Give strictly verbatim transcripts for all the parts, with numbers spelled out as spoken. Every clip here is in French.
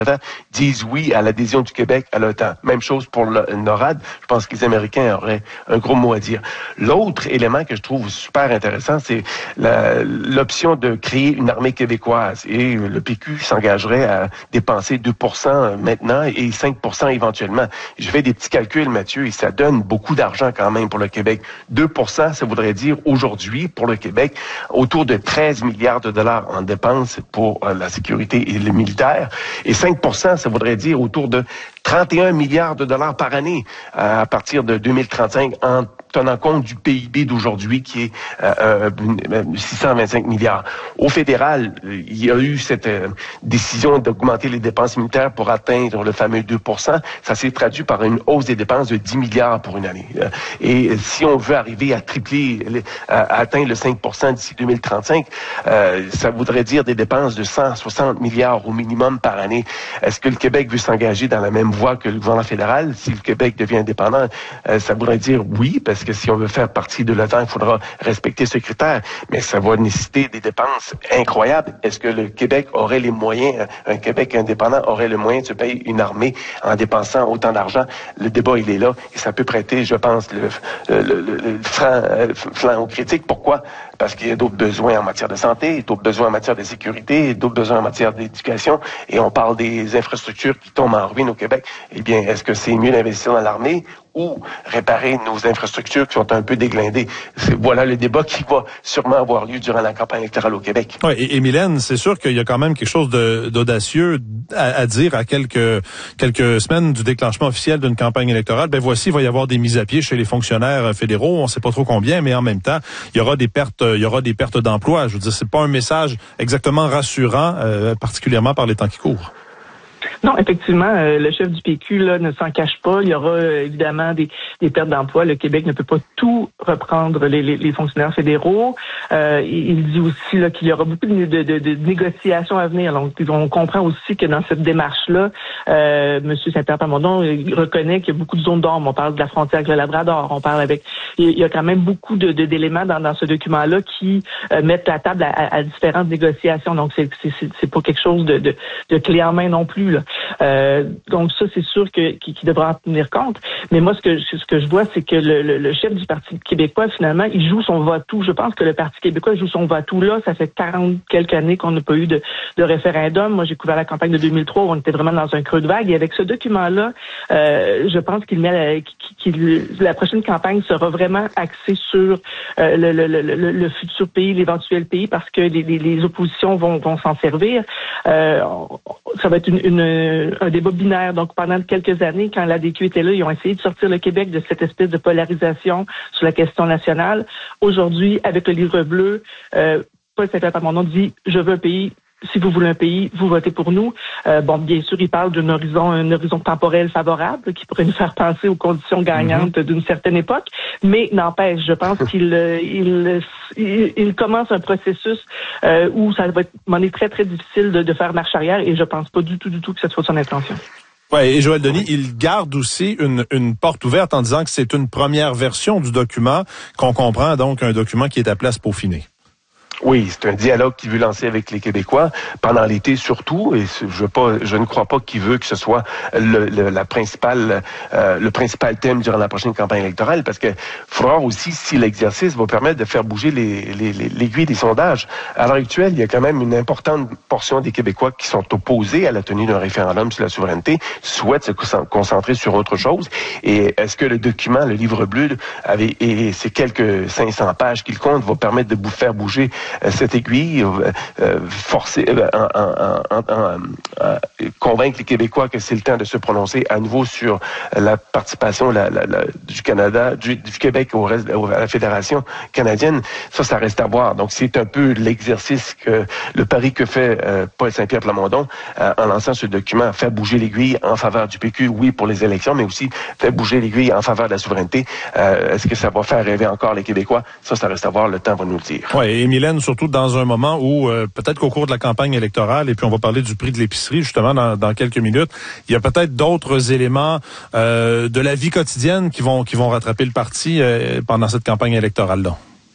disent oui à l'adhésion du Québec à l'OTAN. Même chose pour le NORAD. Je pense que les Américains auraient un gros mot à dire. L'autre élément que je trouve super intéressant, c'est la, l'option de créer une armée québécoise. Et le P Q s'engagerait à dépenser deux pour cent maintenant et cinq pour cent éventuellement. Je fais des petits calculs, Mathieu, et ça donne beaucoup d'argent quand même pour le Québec. deux pour cent, ça voudrait dire aujourd'hui, pour le Québec, autour de treize milliards de dollars en dépenses pour euh, la sécurité et le militaire. Et cinq pour cent, ça voudrait dire autour de trente et un milliards de dollars par année à partir de deux mille trente-cinq en tenant compte du P I B d'aujourd'hui qui est euh, six cent vingt-cinq milliards. Au fédéral, il y a eu cette euh, décision d'augmenter les dépenses militaires pour atteindre le fameux deux pour cent. Ça s'est traduit par une hausse des dépenses de dix milliards pour une année. Et si on veut arriver à tripler, à, à atteindre le cinq pour cent d'ici deux mille trente-cinq, euh, ça voudrait dire des dépenses de cent soixante milliards au minimum par année. Est-ce que le Québec veut s'engager dans la même voie que le gouvernement fédéral? Si le Québec devient indépendant, euh, ça voudrait dire oui, parce que si on veut faire partie de l'OTAN, il faudra respecter ce critère. Mais ça va nécessiter des dépenses incroyables. Est-ce que le Québec aurait les moyens, un Québec indépendant aurait le moyen de se payer une armée en dépensant autant d'argent? Le débat, il est là. Et ça peut prêter, je pense, le, le, le, le flanc, flanc aux critiques. Pourquoi? Parce qu'il y a d'autres besoins en matière de santé, d'autres besoins en matière de sécurité, d'autres besoins en matière d'éducation. Et on parle des infrastructures qui tombent en ruine au Québec. Eh bien, est-ce que c'est mieux d'investir dans l'armée ou réparer nos infrastructures qui sont un peu déglindées? C'est, voilà le débat qui va sûrement avoir lieu durant la campagne électorale au Québec. Oui, et, et Mylène, c'est sûr qu'il y a quand même quelque chose de, d'audacieux à, à dire à quelques quelques semaines du déclenchement officiel d'une campagne électorale. Ben voici, il va y avoir des mises à pied chez les fonctionnaires fédéraux. On ne sait pas trop combien, mais en même temps, il y aura des pertes, il y aura des pertes d'emplois. Je veux dire, c'est pas un message exactement rassurant, euh, particulièrement par les temps qui courent. Non, effectivement, euh, le chef du P Q là ne s'en cache pas. Il y aura euh, évidemment des, des pertes d'emploi. Le Québec ne peut pas tout reprendre les, les, les fonctionnaires fédéraux. Euh, il dit aussi là qu'il y aura beaucoup de, de, de, de négociations à venir. Donc, on comprend aussi que dans cette démarche-là, euh, M. Saint-Pierre Plamondon il reconnaît qu'il y a beaucoup de zones d'ombre. On parle de la frontière avec le Labrador. On parle avec. Il y a quand même beaucoup de, de d'éléments dans, dans ce document-là qui euh, mettent à table à, à, à différentes négociations. Donc, c'est c'est c'est pas quelque chose de de, de clé en main non plus là. Euh, donc ça, c'est sûr que qu'il devra en tenir compte. Mais moi, ce que ce que je vois, c'est que le, le, le chef du Parti québécois, finalement, il joue son va-tout. Je pense que le Parti québécois joue son va-tout là. Ça fait quarante quelques années qu'on n'a pas eu de, de référendum. Moi, j'ai couvert la campagne de deux mille trois où on était vraiment dans un creux de vague. Et avec ce document-là, euh, je pense qu'il met la, qu'il, la prochaine campagne sera vraiment axée sur euh, le, le, le, le, le futur pays, l'éventuel pays, parce que les, les, les oppositions vont, vont s'en servir. Euh, ça va être une, une un débat binaire. Donc, pendant quelques années, quand l'A D Q était là, ils ont essayé de sortir le Québec de cette espèce de polarisation sur la question nationale. Aujourd'hui, avec le livre bleu, euh, Paul Saint-Pierre Plamondon dit « Je veux un pays. Si vous voulez un pays, vous votez pour nous. Euh, » Bon, bien sûr, il parle d'un horizon, un horizon temporel favorable qui pourrait nous faire penser aux conditions gagnantes mm-hmm. d'une certaine époque. Mais n'empêche, je pense qu'il il, il, il commence un processus euh, où ça va être, m'en est très, très difficile de, de faire marche arrière et je pense pas du tout, du tout que ce soit son intention. Ouais, et Joël Denis, il garde aussi une, une porte ouverte en disant que c'est une première version du document, qu'on comprend donc un document qui est appelé à se peaufiner. Oui, c'est un dialogue qu'il veut lancer avec les Québécois pendant l'été surtout, et je, pas, je ne crois pas qu'il veut que ce soit le, le, la principale, euh, le principal thème durant la prochaine campagne électorale, parce que faudra aussi si l'exercice va permettre de faire bouger les, les, les, l'aiguille des sondages. À l'heure actuelle, il y a quand même une importante portion des Québécois qui sont opposés à la tenue d'un référendum sur la souveraineté, souhaitent se concentrer sur autre chose. Et est-ce que le document, le livre bleu, avec, et ces quelques cinq cents pages qu'il compte, va permettre de faire bouger cette aiguille, euh, forcer, euh, en, en, en, en, en, convaincre les Québécois que c'est le temps de se prononcer à nouveau sur la participation la, la, la, du Canada, du, du Québec au reste, à la Fédération canadienne. Ça, ça reste à voir. Donc, c'est un peu l'exercice que le pari que fait euh, Paul Saint-Pierre Plamondon euh, en lançant ce document, faire bouger l'aiguille en faveur du P Q, oui, pour les élections, mais aussi faire bouger l'aiguille en faveur de la souveraineté. Euh, est-ce que ça va faire rêver encore les Québécois? Ça, ça reste à voir. Le temps va nous le dire. Oui, et Mylène, surtout dans un moment où, euh, peut-être qu'au cours de la campagne électorale, et puis on va parler du prix de l'épicerie justement dans, dans quelques minutes, il y a peut-être d'autres éléments euh, de la vie quotidienne qui vont qui vont rattraper le parti euh, pendant cette campagne électorale-là.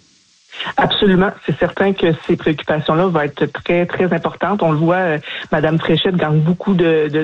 Absolument. C'est certain que ces préoccupations-là vont être très, très importantes. On le voit, euh, Mme Fréchette gagne beaucoup de, de